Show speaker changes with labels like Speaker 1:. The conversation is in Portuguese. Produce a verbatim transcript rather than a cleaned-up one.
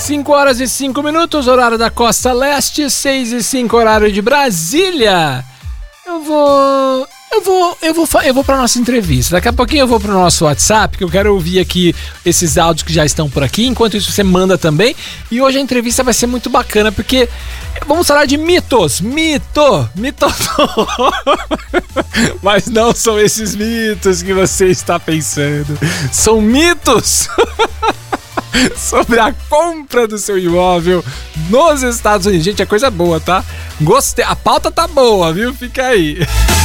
Speaker 1: cinco horas e cinco minutos, horário da Costa Leste, seis e cinco, horário de Brasília. Eu vou... Eu vou, eu vou, eu vou pra nossa entrevista. Daqui a pouquinho eu vou pro nosso WhatsApp, que eu quero ouvir aqui esses áudios que já estão por aqui. Enquanto isso, você manda também. E hoje a entrevista vai ser muito bacana, porque vamos falar de mitos. Mito! Mito! Mas não são esses mitos que você está pensando. São mitos sobre a compra do seu imóvel nos Estados Unidos. Gente, é coisa boa, tá? Gostei. A pauta tá boa, viu? Fica aí.